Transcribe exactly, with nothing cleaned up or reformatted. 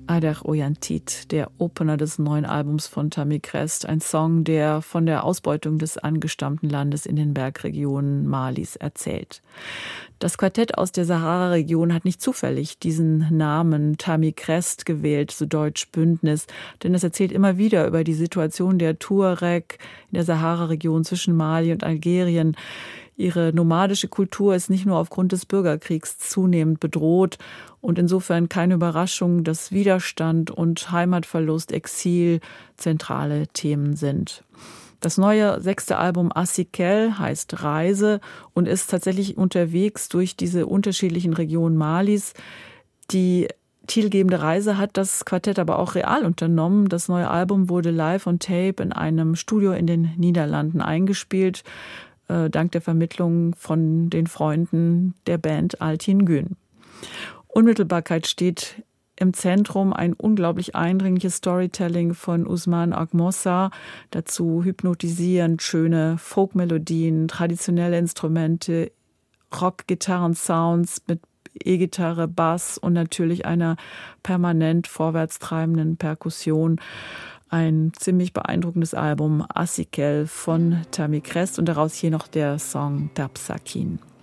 Ader Oyantit, der Opener des neuen Albums von Tammy Crest, ein Song, der von der Ausbeutung des angestammten Landes in den Bergregionen Malis erzählt. Das Quartett aus der Sahara-Region hat nicht zufällig diesen Namen Tammy Crest gewählt, so deutsch Bündnis, denn es erzählt immer wieder über die Situation der Tuareg in der Sahara-Region zwischen Mali und Algerien. Ihre nomadische Kultur ist nicht nur aufgrund des Bürgerkriegs zunehmend bedroht und insofern keine Überraschung, dass Widerstand und Heimatverlust, Exil zentrale Themen sind. Das neue sechste Album Asikel heißt Reise und ist tatsächlich unterwegs durch diese unterschiedlichen Regionen Malis. Die titelgebende Reise hat das Quartett aber auch real unternommen. Das neue Album wurde live on tape in einem Studio in den Niederlanden eingespielt, äh, dank der Vermittlung von den Freunden der Band Altin Gün. Unmittelbarkeit steht im Zentrum, ein unglaublich eindringliches Storytelling von Ousmane Agmossa, dazu hypnotisierend schöne Folkmelodien, traditionelle Instrumente, Rock-Gitarren-Sounds mit E-Gitarre, Bass und natürlich einer permanent vorwärtstreibenden Perkussion. Ein ziemlich beeindruckendes Album, Asikel von Tammy Crest, und daraus hier noch der Song Tapsakin.